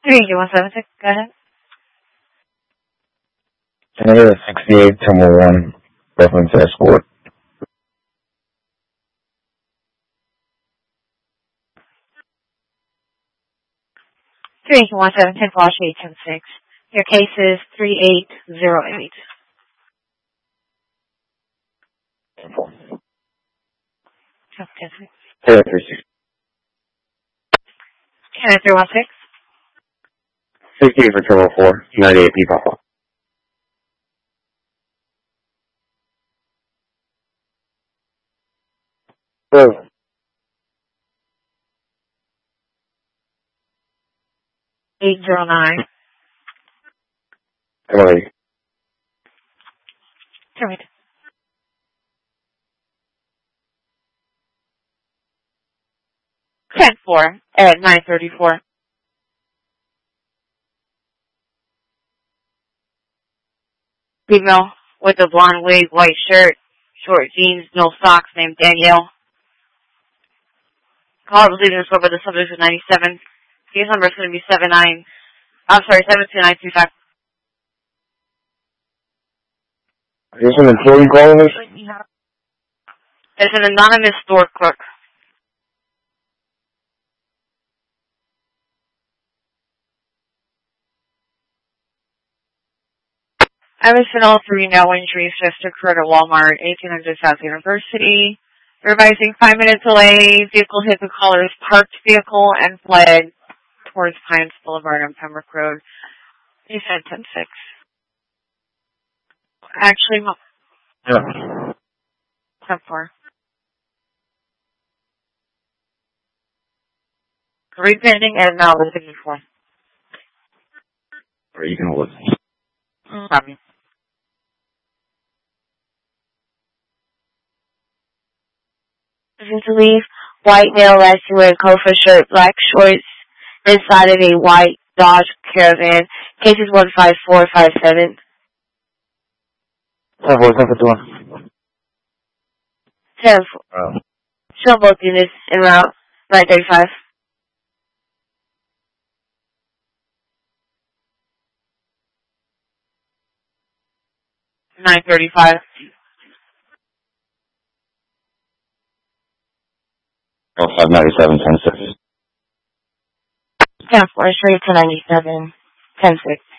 38176, go ahead. Canada 68, Terminal 1, reference escort. Three eight one seven 10 Wash 810-6. Your case is 3808. 10-6. Canada 36. Canada 316. 68 for Terminal 4, 98 P Papa. Hello. 809. Hello. Correct. 10-4 at 934. Female with a blonde wig, white shirt, short jeans, no socks, named Danielle. Call was leaving the store, but the subject is 97. Case number is going to be 72935. Is this an employee calling us? It's an anonymous store clerk. I was in all three no injuries just occurred at Walmart, 1800 South University. Revising 5-minute delay, vehicle hit the caller's parked vehicle and fled towards Pines Boulevard on Pembroke Road. You said 10-6. Actually, Yeah. 10-4. Repending and now looking for. Or you can hold it. Copy. To leave, white male last wearing Kofa shirt, black shorts, inside of a white Dodge Caravan. Cases 15457. 10-4, 10-4. Oh. Show both units en route. 935. Oh, 597, 10-6. 10-4, straight to 97. 10-6.